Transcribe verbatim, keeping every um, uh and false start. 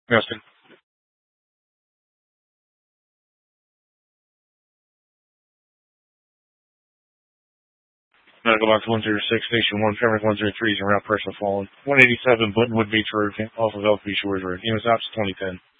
Justin. Medical box one zero six, station one, Trevor one zero three, and route person fallen. one eighty-seven, Buttonwood Beach Road, off of Elk Beach Shores Road. Units ops twenty ten.